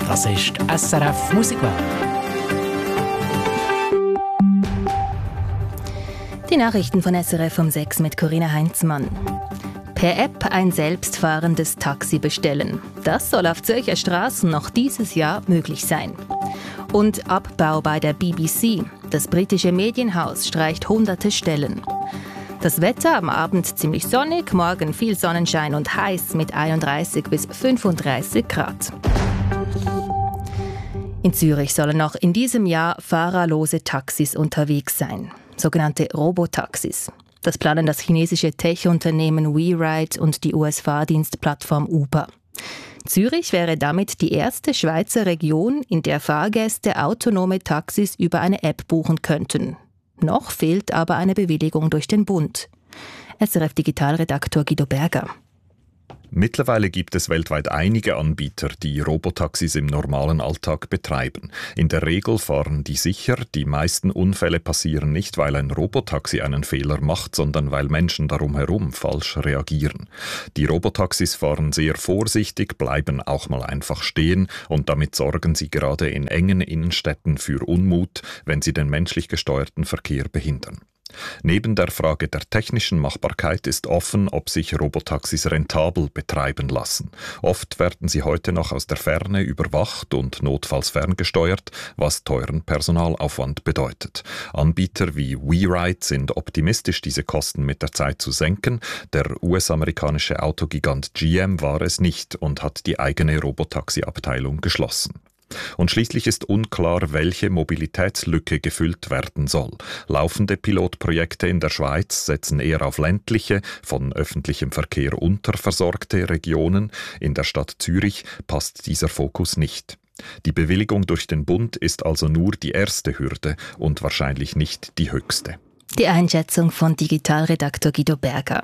Das ist SRF Musikwelt. Die Nachrichten von SRF um 6 mit Corinna Heinzmann. Per App ein selbstfahrendes Taxi bestellen. Das soll auf Zürcher Straßen noch dieses Jahr möglich sein. Und Abbau bei der BBC. Das britische Medienhaus streicht hunderte Stellen. Das Wetter am Abend ziemlich sonnig, morgen viel Sonnenschein und heiß mit 31 bis 35 Grad. In Zürich sollen noch in diesem Jahr fahrerlose Taxis unterwegs sein, sogenannte Robotaxis. Das planen das chinesische Tech-Unternehmen WeRide und die US-Fahrdienstplattform Uber. Zürich wäre damit die erste Schweizer Region, in der Fahrgäste autonome Taxis über eine App buchen könnten. Noch fehlt aber eine Bewilligung durch den Bund. SRF-Digitalredaktor Guido Berger. Mittlerweile gibt es weltweit einige Anbieter, die Robotaxis im normalen Alltag betreiben. In der Regel fahren die sicher. Die meisten Unfälle passieren nicht, weil ein Robotaxi einen Fehler macht, sondern weil Menschen darum herum falsch reagieren. Die Robotaxis fahren sehr vorsichtig, bleiben auch mal einfach stehen und damit sorgen sie gerade in engen Innenstädten für Unmut, wenn sie den menschlich gesteuerten Verkehr behindern. Neben der Frage der technischen Machbarkeit ist offen, ob sich Robotaxis rentabel betreiben lassen. Oft werden sie heute noch aus der Ferne überwacht und notfalls ferngesteuert, was teuren Personalaufwand bedeutet. Anbieter wie WeRide sind optimistisch, diese Kosten mit der Zeit zu senken. Der US-amerikanische Autogigant GM war es nicht und hat die eigene Robotaxi-Abteilung geschlossen. Und schließlich ist unklar, welche Mobilitätslücke gefüllt werden soll. Laufende Pilotprojekte in der Schweiz setzen eher auf ländliche, von öffentlichem Verkehr unterversorgte Regionen. In der Stadt Zürich passt dieser Fokus nicht. Die Bewilligung durch den Bund ist also nur die erste Hürde und wahrscheinlich nicht die höchste. Die Einschätzung von Digitalredaktor Guido Berger.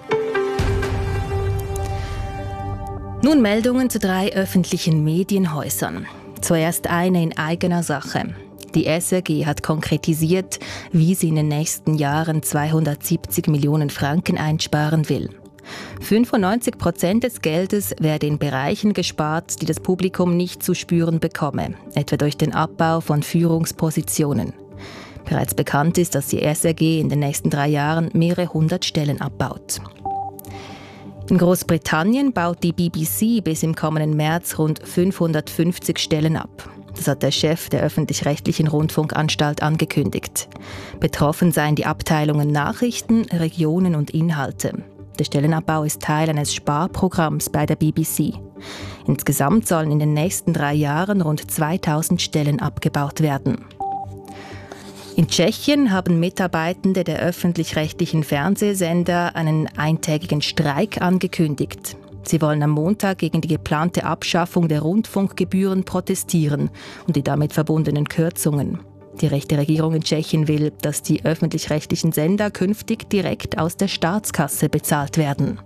Nun Meldungen zu 3 öffentlichen Medienhäusern. Zuerst eine in eigener Sache. Die SRG hat konkretisiert, wie sie in den nächsten Jahren 270 Millionen Franken einsparen will. 95% des Geldes werde in Bereichen gespart, die das Publikum nicht zu spüren bekomme, etwa durch den Abbau von Führungspositionen. Bereits bekannt ist, dass die SRG in den nächsten 3 Jahren mehrere hundert Stellen abbaut. In Großbritannien baut die BBC bis im kommenden März rund 550 Stellen ab. Das hat der Chef der öffentlich-rechtlichen Rundfunkanstalt angekündigt. Betroffen seien die Abteilungen Nachrichten, Regionen und Inhalte. Der Stellenabbau ist Teil eines Sparprogramms bei der BBC. Insgesamt sollen in den nächsten 3 Jahren rund 2000 Stellen abgebaut werden. In Tschechien haben Mitarbeitende der öffentlich-rechtlichen Fernsehsender einen eintägigen Streik angekündigt. Sie wollen am Montag gegen die geplante Abschaffung der Rundfunkgebühren protestieren und die damit verbundenen Kürzungen. Die rechte Regierung in Tschechien will, dass die öffentlich-rechtlichen Sender künftig direkt aus der Staatskasse bezahlt werden.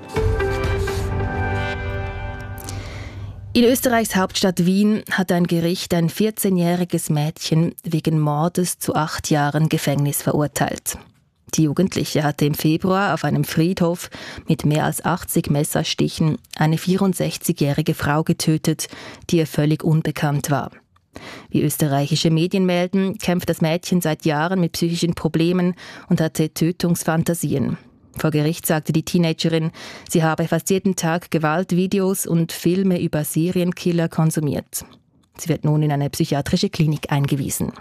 In Österreichs Hauptstadt Wien hat ein Gericht ein 14-jähriges Mädchen wegen Mordes zu 8 Jahren Gefängnis verurteilt. Die Jugendliche hatte im Februar auf einem Friedhof mit mehr als 80 Messerstichen eine 64-jährige Frau getötet, die ihr völlig unbekannt war. Wie österreichische Medien melden, kämpft das Mädchen seit Jahren mit psychischen Problemen und hatte Tötungsfantasien. Vor Gericht sagte die Teenagerin, sie habe fast jeden Tag Gewaltvideos und Filme über Serienkiller konsumiert. Sie wird nun in eine psychiatrische Klinik eingewiesen.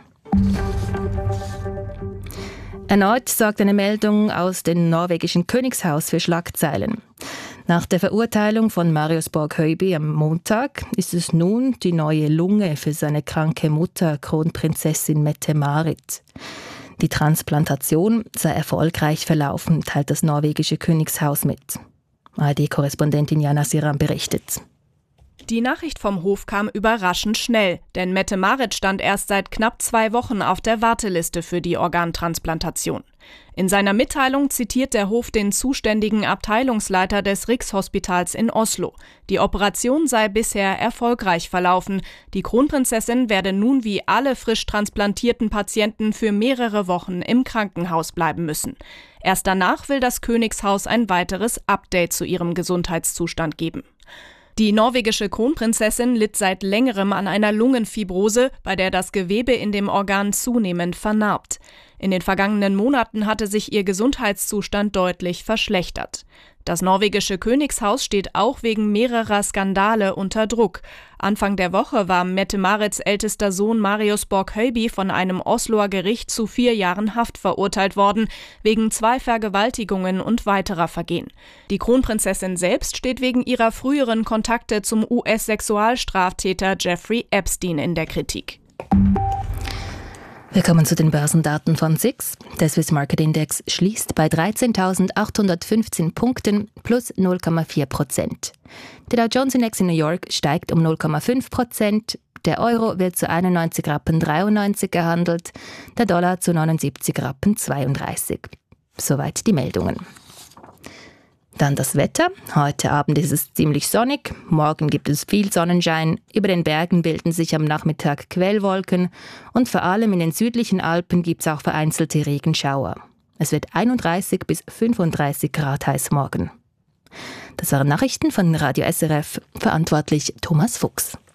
Erneut sorgt eine Meldung aus dem norwegischen Königshaus für Schlagzeilen. Nach der Verurteilung von Marius Borg-Høiby am Montag ist es nun die neue Lunge für seine kranke Mutter, Kronprinzessin Mette-Marit. Die Transplantation sei erfolgreich verlaufen, teilt das norwegische Königshaus mit. ARD-Korrespondentin Jana Siram berichtet. Die Nachricht vom Hof kam überraschend schnell, denn Mette-Marit stand erst seit knapp 2 Wochen auf der Warteliste für die Organtransplantation. In seiner Mitteilung zitiert der Hof den zuständigen Abteilungsleiter des Rikshospitals in Oslo. Die Operation sei bisher erfolgreich verlaufen. Die Kronprinzessin werde nun wie alle frisch transplantierten Patienten für mehrere Wochen im Krankenhaus bleiben müssen. Erst danach will das Königshaus ein weiteres Update zu ihrem Gesundheitszustand geben. Die norwegische Kronprinzessin litt seit längerem an einer Lungenfibrose, bei der das Gewebe in dem Organ zunehmend vernarbt. In den vergangenen Monaten hatte sich ihr Gesundheitszustand deutlich verschlechtert. Das norwegische Königshaus steht auch wegen mehrerer Skandale unter Druck. Anfang der Woche war Mette-Marits ältester Sohn Marius Borg-Høiby von einem Osloer Gericht zu 4 Jahren Haft verurteilt worden, wegen 2 Vergewaltigungen und weiterer Vergehen. Die Kronprinzessin selbst steht wegen ihrer früheren Kontakte zum US-Sexualstraftäter Jeffrey Epstein in der Kritik. Wir kommen zu den Börsendaten von SIX. Der Swiss Market Index schließt bei 13.815 Punkten plus 0,4%. Der Dow Jones Index in New York steigt um 0,5%. Der Euro wird zu 91,93 Rappen gehandelt, der Dollar zu 79,32 Rappen. Soweit die Meldungen. Dann das Wetter. Heute Abend ist es ziemlich sonnig, morgen gibt es viel Sonnenschein, über den Bergen bilden sich am Nachmittag Quellwolken und vor allem in den südlichen Alpen gibt es auch vereinzelte Regenschauer. Es wird 31 bis 35 Grad heiß morgen. Das waren Nachrichten von Radio SRF, verantwortlich Thomas Fuchs.